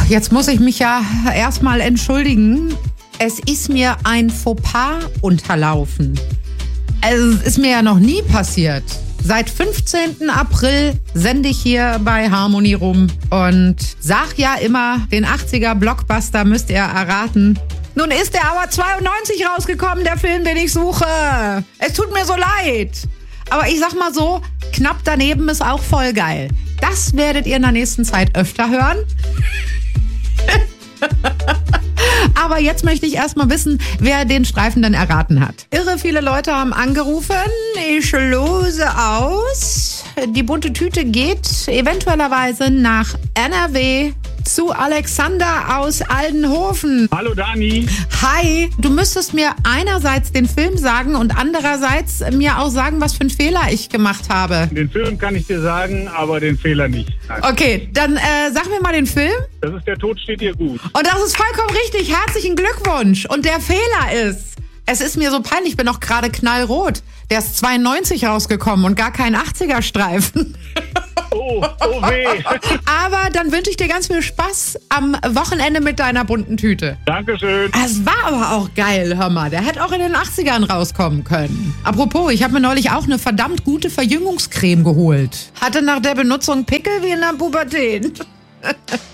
jetzt muss ich mich ja erstmal entschuldigen. Es ist mir ein Fauxpas unterlaufen. Also, es ist mir ja noch nie passiert. Seit 15. April sende ich hier bei Harmony rum und sag ja immer, den 80er Blockbuster müsst ihr erraten. Nun ist der aber 92 rausgekommen, der Film, den ich suche. Es tut mir so leid. Aber ich sag mal so, knapp daneben ist auch voll geil. Das werdet ihr in der nächsten Zeit öfter hören. Aber jetzt möchte ich erstmal wissen, wer den Streifen denn erraten hat. Irre viele Leute haben angerufen. Ich lose aus. Die bunte Tüte geht eventuellerweise nach NRW zu Alexander aus Aldenhofen. Hallo Dani. Hi, du müsstest mir einerseits den Film sagen und andererseits mir auch sagen, was für einen Fehler ich gemacht habe. Den Film kann ich dir sagen, aber den Fehler nicht. Nein. Okay, dann sag mir mal den Film. Das ist Der Tod steht dir gut. Und das ist vollkommen richtig. Herzlichen Glückwunsch. Und der Fehler ist, es ist mir so peinlich, ich bin noch gerade knallrot. Der ist 92 rausgekommen und gar kein 80er-Streifen. Oh weh. Aber dann wünsche ich dir ganz viel Spaß am Wochenende mit deiner bunten Tüte. Dankeschön. Es war aber auch geil, hör mal. Der hätte auch in den 80ern rauskommen können. Apropos, ich habe mir neulich auch eine verdammt gute Verjüngungscreme geholt. Hatte nach der Benutzung Pickel wie in der Pubertät.